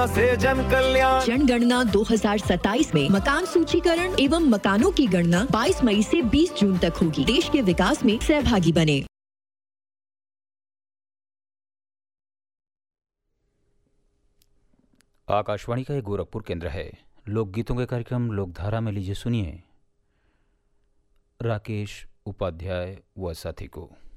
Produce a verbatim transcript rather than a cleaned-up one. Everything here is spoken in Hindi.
से जन कल्याण। जनगणना दो हज़ार सत्ताईस में मकान सूचीकरण एवं मकानों की गणना बाईस मई से बीस जून तक होगी। देश के विकास में सहभागी बने। आकाशवाणी का ये गोरखपुर केंद्र है। लोकगीतों के कार्यक्रम लोकधारा में लीजिए सुनिए राकेश उपाध्याय व साथी को।